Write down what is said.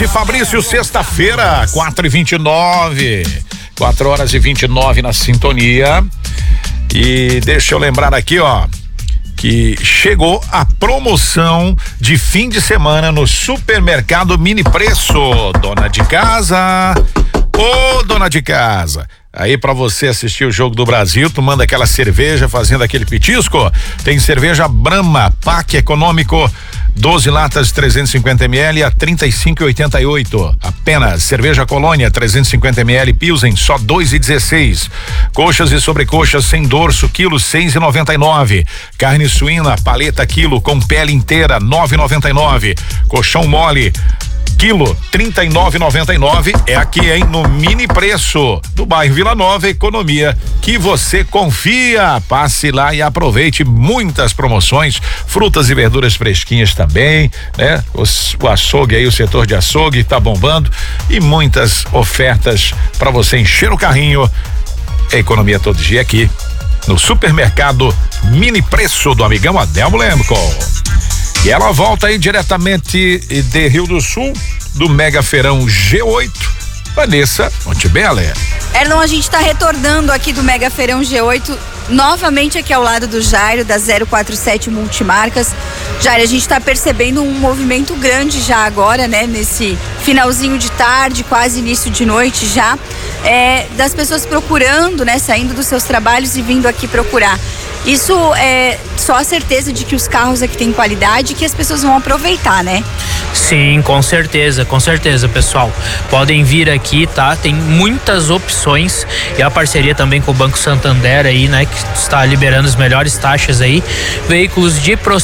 noite, Fabrício. Sexta-feira, 4h29. 4h29 na sintonia. E deixa eu lembrar aqui, ó, que chegou a promoção de fim de semana no Supermercado Mini Preço. Dona de casa, dona de casa, aí pra você assistir o Jogo do Brasil, tomando aquela cerveja, fazendo aquele petisco, tem cerveja Brahma, pack econômico, 12 latas 350 ml a 35,88. Apenas cerveja Colônia 350 ml Pilsen só 2,16. Coxas e sobrecoxas sem dorso quilo 6,99. Carne suína paleta quilo com pele inteira 9,99. Colchão mole quilo 39,99 é aqui, hein? No Mini Preço do bairro Vila Nova, economia que você confia. Passe lá e aproveite muitas promoções, frutas e verduras fresquinhas também, né? O açougue aí, o setor de açougue tá bombando e muitas ofertas para você encher o carrinho. É economia todo dia aqui no Supermercado Mini Preço do amigão Adelmo Lemco. E ela volta aí diretamente de Rio do Sul, do Mega Feirão G8, Vanessa Montebello. Erlon, a gente está retornando aqui do Mega Feirão G8, novamente aqui ao lado do Jairo, da 047 Multimarcas. Jairo, a gente está percebendo um movimento grande já agora, né? Nesse finalzinho de tarde, quase início de noite já, das pessoas procurando, né? Saindo dos seus trabalhos e vindo aqui procurar. Isso é só a certeza de que os carros aqui têm qualidade e que as pessoas vão aproveitar, né? Sim, com certeza, pessoal. Podem vir aqui, tá? Tem muitas opções e a parceria também com o Banco Santander aí, né? Que está liberando as melhores taxas aí. Veículos de